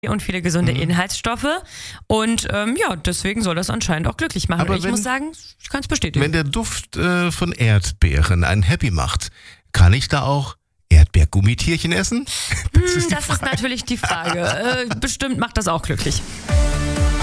und viele gesunde Inhaltsstoffe. Und deswegen soll das anscheinend auch glücklich machen. Aber Und ich muss sagen, ich kann es bestätigen. Wenn der Duft von Erdbeeren einen happy macht, kann ich da auch Erdbeergummitierchen essen? Das ist natürlich die Frage. Bestimmt macht das auch glücklich.